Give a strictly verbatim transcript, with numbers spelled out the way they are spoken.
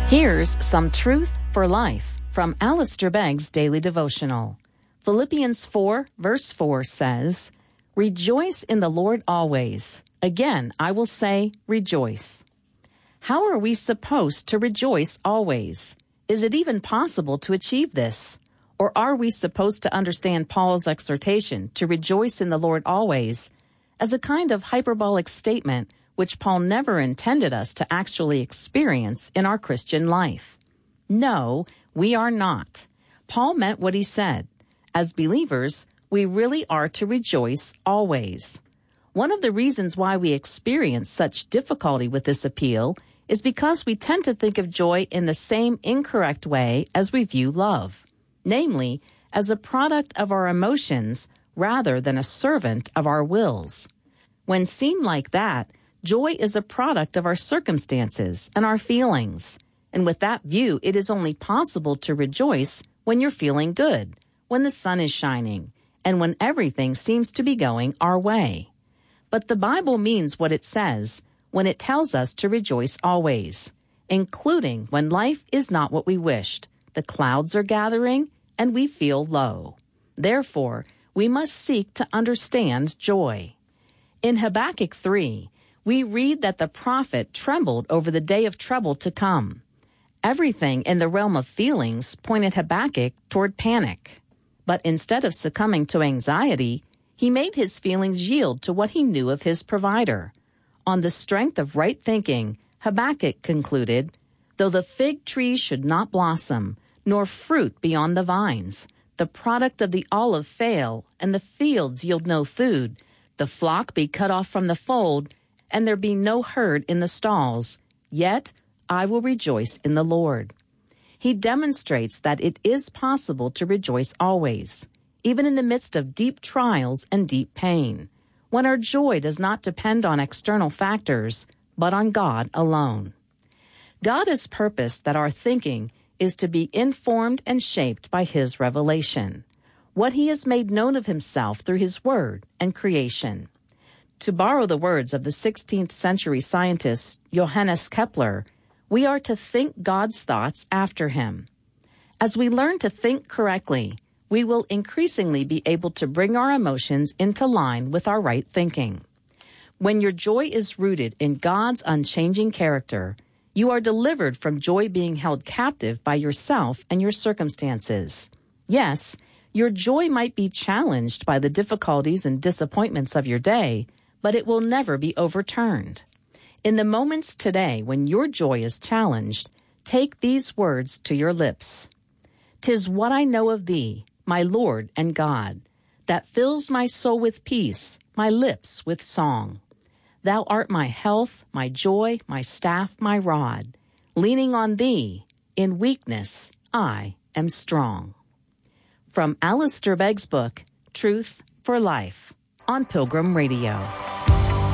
Here's some truth for life from Alistair Begg's Daily Devotional. Philippians four, verse four says, "Rejoice in the Lord always. Again, I will say, rejoice." How are we supposed to rejoice always? Is it even possible to achieve this? Or are we supposed to understand Paul's exhortation to rejoice in the Lord always as a kind of hyperbolic statement which Paul never intended us to actually experience in our Christian life? No, we are not. Paul meant what he said. As believers, we really are to rejoice always. One of the reasons why we experience such difficulty with this appeal is because we tend to think of joy in the same incorrect way as we view love, namely, as a product of our emotions rather than a servant of our wills. When seen like that, joy is a product of our circumstances and our feelings. And with that view, it is only possible to rejoice when you're feeling good, when the sun is shining, and when everything seems to be going our way. But the Bible means what it says when it tells us to rejoice always, including when life is not what we wished, the clouds are gathering, and we feel low. Therefore, we must seek to understand joy. In Habakkuk three, we read that the prophet trembled over the day of trouble to come. Everything in the realm of feelings pointed Habakkuk toward panic. But instead of succumbing to anxiety, he made his feelings yield to what he knew of his provider. On the strength of right thinking, Habakkuk concluded, "Though the fig tree should not blossom, nor fruit be on the vines, the product of the olive fail, and the fields yield no food, the flock be cut off from the fold, and there be no herd in the stalls, yet I will rejoice in the Lord." He demonstrates that it is possible to rejoice always, even in the midst of deep trials and deep pain, when our joy does not depend on external factors, but on God alone. God has purposed that our thinking is to be informed and shaped by His revelation, what He has made known of Himself through His Word and creation. To borrow the words of the sixteenth century scientist Johannes Kepler, we are to think God's thoughts after Him. As we learn to think correctly, we will increasingly be able to bring our emotions into line with our right thinking. When your joy is rooted in God's unchanging character, you are delivered from joy being held captive by yourself and your circumstances. Yes, your joy might be challenged by the difficulties and disappointments of your day, but it will never be overturned. In the moments today when your joy is challenged, take these words to your lips. "'Tis what I know of thee, my Lord and God, that fills my soul with peace, my lips with song. Thou art my health, my joy, my staff, my rod. Leaning on thee, in weakness, I am strong." From Alistair Begg's book, Truth for Life, on Pilgrim Radio.